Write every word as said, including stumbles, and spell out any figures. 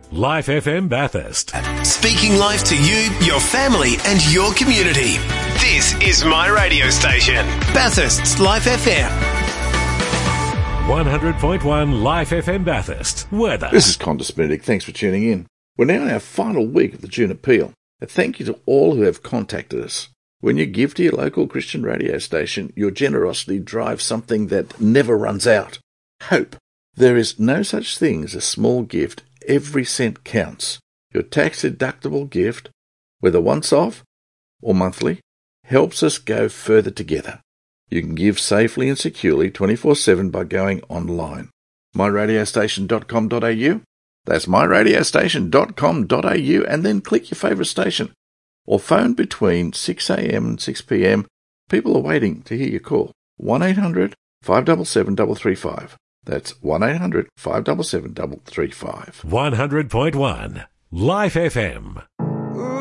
Life F M Bathurst. Speaking life to you, your family and your community. This is my radio station, Bathurst's Life F M. one hundred point one Life F M Bathurst. Weather. This is Qantas Benedict. Thanks for tuning in. We're now in our final week of the June Appeal. A thank you to all who have contacted us. When you give to your local Christian radio station, your generosity drives something that never runs out. Hope. There is no such thing as a small gift. Every cent counts. Your tax-deductible gift, whether once-off or monthly, helps us go further together. You can give safely and securely twenty-four seven by going online. my radio station dot com dot a u. That's my radio station dot com dot a u, and then click your favourite station. Or phone between six a m and six p m. People are waiting to hear your call. one eight hundred five seven seven three three five. That's one eight hundred five seven seven three three five. one hundred point one Life F M.